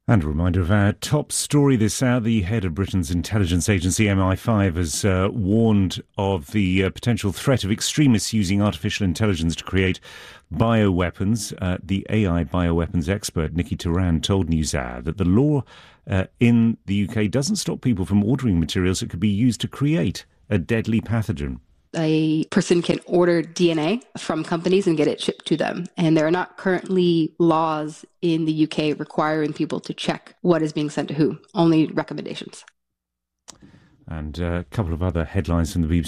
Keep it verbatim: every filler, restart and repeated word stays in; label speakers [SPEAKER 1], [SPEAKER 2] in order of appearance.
[SPEAKER 1] And a reminder of our top story this hour. The head of Britain's intelligence agency, M I five, has uh, warned of the uh, potential threat of extremists using artificial intelligence to create bioweapons. Uh, the A I bioweapons expert, Nikki Turan, told NewsHour that the law uh, in the U K doesn't stop people from ordering materials that could be used to create a deadly pathogen.
[SPEAKER 2] A person can order D N A from companies and get it shipped to them. And there are not currently laws in the U K requiring people to check what is being sent to who, only recommendations.
[SPEAKER 1] And a couple of other headlines from the B B C.